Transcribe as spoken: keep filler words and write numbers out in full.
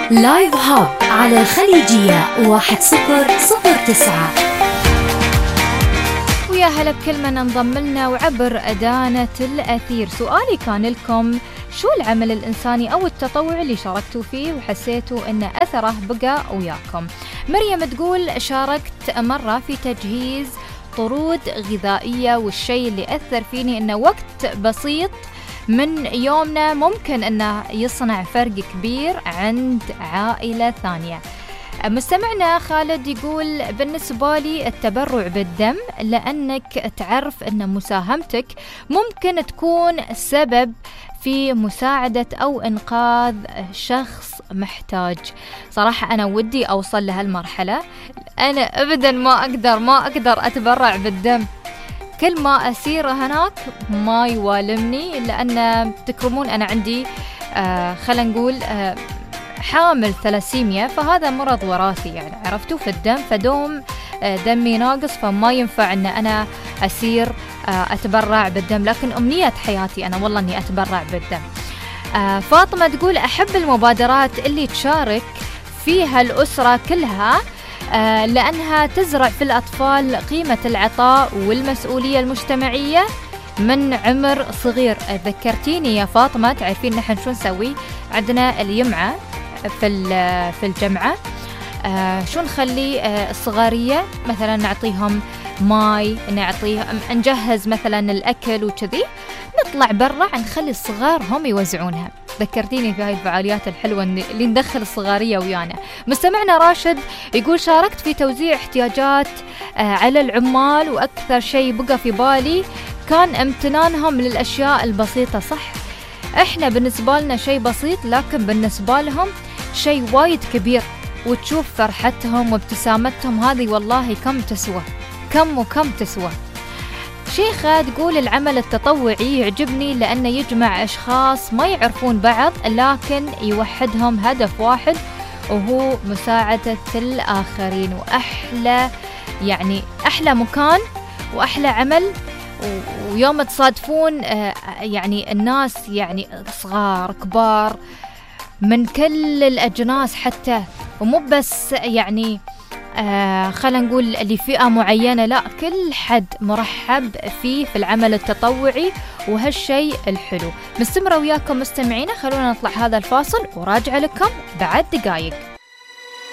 لايف هاب على الخليجية واحد صفر صفر تسعة. ويا هلا بكل من انضم لنا وعبر أدانة الأثير. سؤالي كان لكم: شو العمل الإنساني أو التطوعي اللي شاركتوا فيه وحسيتوا أن أثره بقى وياكم؟ مريم تقول: شاركت مرة في تجهيز طرود غذائية، والشيء اللي أثر فيني أنه وقت بسيط من يومنا ممكن أنه يصنع فرق كبير عند عائلة ثانية. مستمعنا خالد يقول: بالنسبة لي التبرع بالدم، لأنك تعرف أن مساهمتك ممكن تكون سبب في مساعدة أو إنقاذ شخص محتاج. صراحة أنا ودي أوصل لهالمرحلة، أنا أبدا ما أقدر ما أقدر أتبرع بالدم. كل ما أسير هناك ما يوالمني، لأن تكرمون أنا عندي آه خلينا نقول آه حامل ثلاسيميا، فهذا مرض وراثي يعني عرفتوا في الدم، فدوم آه دمي ناقص، فما ينفع أن أنا أسير آه أتبرع بالدم. لكن أمنية حياتي أنا والله أني أتبرع بالدم. آه فاطمة تقول: أحب المبادرات اللي تشارك فيها الأسرة كلها، آه لأنها تزرع في الأطفال قيمة العطاء والمسؤولية المجتمعية من عمر صغير. ذكرتيني يا فاطمة، تعرفين نحن شو نسوي عندنا اليمعة في في الجمعة؟ آه شو نخلي آه الصغارية مثلا نعطيهم ماي، نعطيهم نجهز مثلا الأكل وكذي، نطلع برا نخلي الصغار هم يوزعونها. ذكرتيني في هاي الفعاليات الحلوة اللي ندخل الصغارية ويانا. مستمعنا راشد يقول: شاركت في توزيع احتياجات آه على العمال، وأكثر شيء بقى في بالي كان امتنانهم للأشياء البسيطة. صح، احنا بالنسبة لنا شيء بسيط، لكن بالنسبة لهم شيء وايد كبير، وتشوف فرحتهم وابتسامتهم هذه والله كم تسوى، كم وكم تسوى. شيخة تقول: العمل التطوعي يعجبني لأنه يجمع أشخاص ما يعرفون بعض، لكن يوحدهم هدف واحد وهو مساعدة الآخرين. وأحلى يعني أحلى مكان وأحلى عمل، ويوم تصادفون يعني الناس يعني صغار كبار من كل الأجناس حتى، ومو بس يعني آه خلينا نقول لفئة معينة، لا، كل حد مرحب فيه في العمل التطوعي، وهالشيء الحلو. مستمرة وياكم مستمعينا، خلونا نطلع هذا الفاصل وراجع لكم بعد دقايق.